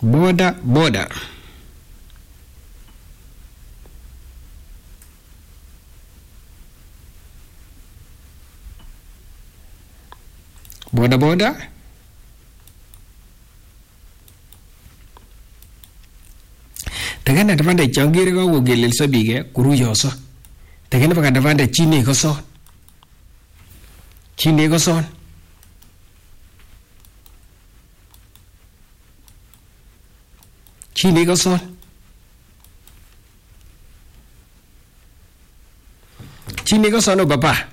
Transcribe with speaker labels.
Speaker 1: Boda boda. Boda boda. Taken advantage changere ko gelelso bige kuruyoso. Taken pa advantage chine ko son. Chine ko son. Chine ko son. Chine ko son o papa.